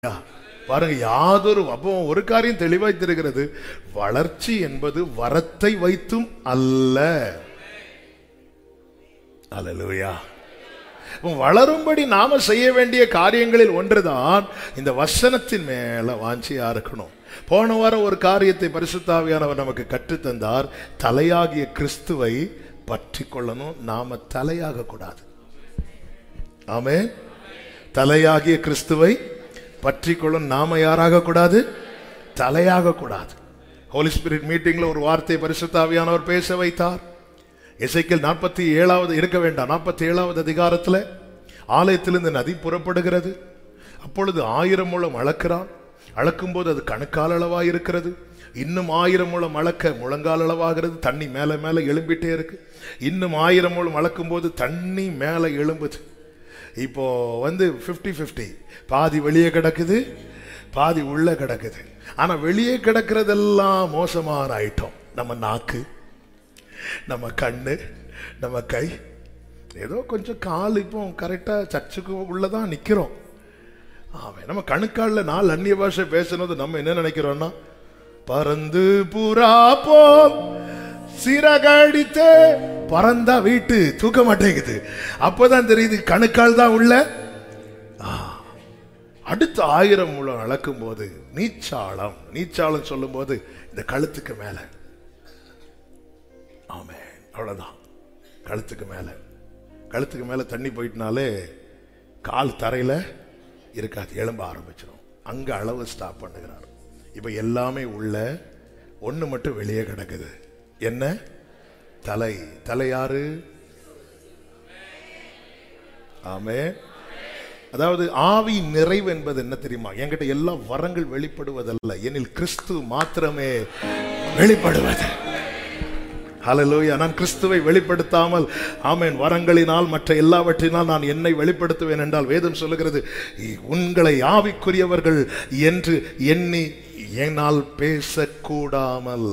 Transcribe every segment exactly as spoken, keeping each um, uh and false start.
பாருங்க, யாதொரு அப்போ ஒரு காரியம் தெளிவாய் தெரிகிறது, வளர்ச்சி என்பது வரத்தை வைத்தும் அல்ல. அல்லேலூயா. வளரும்படி நாம செய்ய வேண்டிய காரியங்களில் ஒன்றுதான் இந்த வசனத்தின் மேல வாஞ்சியா இருக்கணும். போன வாரம் ஒரு காரியத்தை பரிசுத்த ஆவியானவர் நமக்கு கற்றுத்தந்தார். தலையாகிய கிறிஸ்துவை பற்றி கொள்ளணும், நாம தலையாக கூடாது. ஆமென். தலையாகிய கிறிஸ்துவை பற்றி கொள்ளும், நாம யாராக கூடாது, தலையாக கூடாது. ஹோலி ஸ்பிரிட் மீட்டிங்ல ஒரு வார்த்தை பரிசுத்த ஆவியானவர் பேச வைத்தார். எசேக்கியேல் நாற்பத்தி ஏழாவது இருக்க வேண்டாம், நாற்பத்தி ஏழாவது அதிகாரத்தில் ஆலயத்திலிருந்து நதி புறப்படுகிறது. அப்பொழுது ஆயிரம் முழம் அளக்கிறான். அளக்கும் போது அது கணுக்கால் அளவாக இருக்கிறது. இன்னும் ஆயிரம் முழம் அளக்க முழங்கால் அளவாகிறது. தண்ணி மேல மேல எழும்பிட்டே இருக்கு. இன்னும் ஆயிரம் முழம் அளக்கும் போது தண்ணி மேல எழும்புது. இப்போ வந்து பிப்டி பிப்டி, பாதி வெளியே கிடக்குது, பாதி உள்ள கிடக்குது. ஆனா வெளியே கிடக்கிறதெல்லாம் மோசமான ஐட்டம். நம்ம நாக்கு, நம்ம கண்ணு, நம்ம கை, ஏதோ கொஞ்சம் கால் இப்போ கரெக்டா சர்ச்சுக்கு உள்ளதான் நிக்கிறோம். ஆமாம். நம்ம கணுக்காலில் நாலு அந்நிய பாஷை பேசுனது நம்ம என்ன நினைக்கிறோம்னா, பறந்து புறா போல் சிறகடித்து பறந்தா வீட்டு தூக்க மாட்டேங்குது. அப்பதான் தெரியுது கணுக்கால் தான் உள்ள. அடுத்த ஆயிரம் முழம் அளக்கும் போது நீச்சாளம், நீச்சாளம் சொல்லும் போது இந்த கழுத்துக்கு மேல. ஆமே, அவ்வளவுதான். கழுத்துக்கு மேல, கழுத்துக்கு மேல தண்ணி போயிட்டுனாலே கால் தரையில இருக்காது, எலும்ப ஆரம்பிச்சிடும். அங்க அளவு ஸ்டாப் பண்ணுகிறார். இப்ப எல்லாமே உள்ள, ஒண்ணு மட்டும் வெளியே கிடக்குது. என்ன? தலை. தலை யாரு? ஆமே. அதாவது ஆவி நிறைவு என்பது என்ன தெரியுமா? என்கிட்ட எல்லா வரங்கள் வெளிப்படுவதல்ல, எனில் கிறிஸ்து மாத்திரமே வெளிப்படுவது. ஹல்லேலூயா. நான் கிறிஸ்துவை வெளிப்படுத்தாமல், ஆமென், வரங்களினால் மற்ற எல்லாவற்றினால் நான் என்னை வெளிப்படுத்துவேன் என்றால் வேதம் சொல்லுகிறது, உங்களை ஆவிக்குரியவர்கள் என்று எண்ணி என்னால் பேசக்கூடாமல்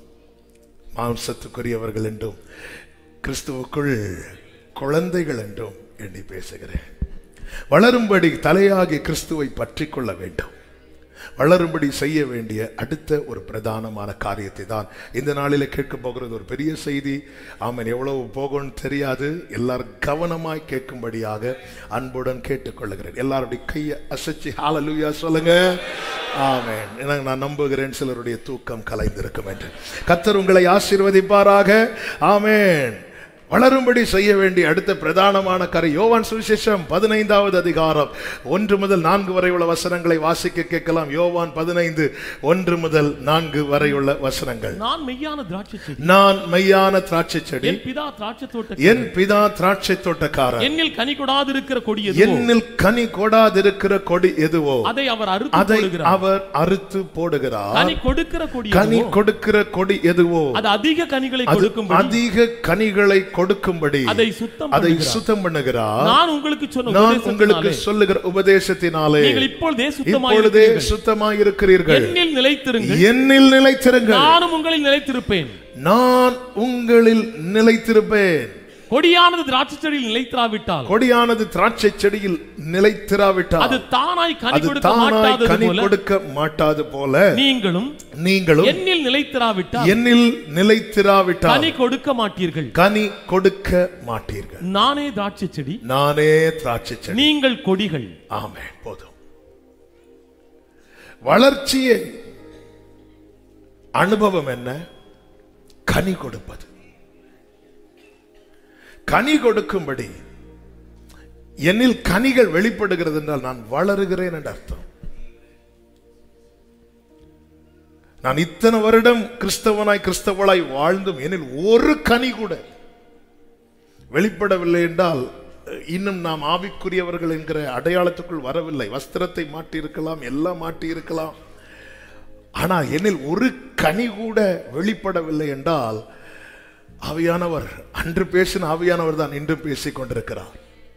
மாம்சத்துக்குரியவர்கள் என்றும் கிறிஸ்துவுக்குள் குழந்தைகள் என்றும் எண்ணி பேசுகிறேன். வளரும்படி தலையாகி கிறிஸ்துவை பற்றி கொள்ள வேண்டும். வளரும்படி செய்ய வேண்டிய அடுத்த ஒரு பிரதானமான காரியத்தை தான் இந்த நாளில கேட்க போகிறது. ஒரு பெரிய செய்தி. ஆமென். எவ்வளவு போகும்னு தெரியாது. எல்லாரும் கவனமாய் கேட்கும்படியாக அன்புடன் கேட்டுக்கொள்ளுகிறேன். எல்லாருடைய கையை அசைச்சு ஹல்லேலூயா சொல்லுங்க. ஆமென். நான் நம்புகிறேன் சிலருடைய தூக்கம் கலைந்திருக்கும் என்று. கர்த்தர் உங்களை ஆசீர்வதிப்பாராக. ஆமென். வளரும்படி செய்ய வேண்டிய அடுத்த பிரதானமான காரியம் யோவான் சுவிசேஷம் பதினைந்தாவது அதிகாரம் ஒன்று முதல் நான்கு வரை உள்ள வசனங்களை வாசிக்க கேட்கலாம். யோவான் பதினைந்து ஒன்று முதல் நான்கு வரை உள்ள வசனங்கள். நான் மெய்யான திராட்சை செடி, நான் மெய்யான திராட்சை செடி, என் பிதா திராட்சை தோட்டக்காரர், என் பிதா திராட்சை தோட்டக்காரர், என்னில் கனி கொடாதிருக்கிற கொடி எதுவோ, என்னில் கனி கொடாதிருக்கிற கொடி எதுவோ அதை அவர் அறுத்து அதை போடுகிறார். அவர் அறுத்து போடுகிறார். கனி கொடுக்கிற கொடி கனி எதுவோ, கொடுக்கிற கொடி எதுவோ அது அதிக கனிகளை அது கொடுக்கும்படி, அதிக கனிகளை கொடுக்கும்படி அதை சுத்தம் அதை பண்ணுகிறார். சுத்தம் பண்ணுகிறார். நான் உங்களுக்கு சொன்ன நான் உங்களுக்கு உபதேசத்தினாலே, சொல்லுகிற உபதேசத்தினாலே நீங்கள் இப்பொழுதே இப்பொழுதே சுத்தமாயிருக்கிறீர்கள். சுத்தமாயிருக்கிறீர்கள். என்னில் நிலைத்திருங்கள், என்னில் நிலைத்திருங்கள், நானும் உங்களில் நிலைத்திருப்பேன். நான் உங்களில் நிலைத்திருப்பேன். கொடியானது திராட்சை செடியில் நிலைத்திராவிட்டால், கொடியானது திராட்சை செடியில் நிலைத்திராவிட்டால் அது தானாய் கனி அது கொடுக்க தானாய் மாட்டாதது கனி போல, கொடுக்க மாட்டாது போல நீங்களும் நீங்களும் என்னில் நிலைத்திராவிட்டால் என்னில் நிலைத்திராவிட்டால் கனி கொடுக்க மாட்டீர்கள். கனி கொடுக்க மாட்டீர்கள். நானே திராட்சை செடி, நானே திராட்சை செடி, நீங்கள் கொடிகள். ஆமென். போதும். வளர்ச்சியை அனுபவம் என்ன? கனி கொடுப்பது. கனி கொடுக்கும்படி என்னில் கனிகள் வெளிப்படுகிறது என்றால் நான் வளருகிறேன் என்று அர்த்தம். நான் இத்தனை வருடம் கிறிஸ்தவனாய் கிறிஸ்தவளாய் வாழ்ந்தும் என்னில் ஒரு கனி கூட வெளிப்படவில்லை என்றால் இன்னும் நாம் ஆவிக்குரியவர்கள் என்கிற அடையாளத்துக்குள் வரவில்லை. வஸ்திரத்தை மாட்டி இருக்கலாம், எல்லாம் மாட்டி இருக்கலாம், ஆனா என்னில் ஒரு கனி கூட வெளிப்படவில்லை என்றால் ஆவியானவர், அன்று பேசின ஆவியானவர் தான் இன்று பேசிக் கொண்டிருக்கிறார்.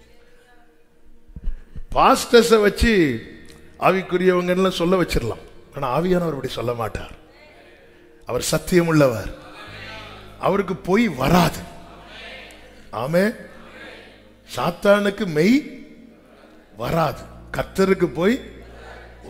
பாஸ்டர்ஸை வச்சு ஆவிக்குரியவங்க சொல்ல வச்சிடலாம், ஆனா ஆவியானவர் அப்படி சொல்ல மாட்டார். அவர் சத்தியம் உள்ளவர், அவருக்கு பொய் வராது. ஆமே. சாத்தானுக்கு மெய் வராது, கர்த்தருக்கு போய்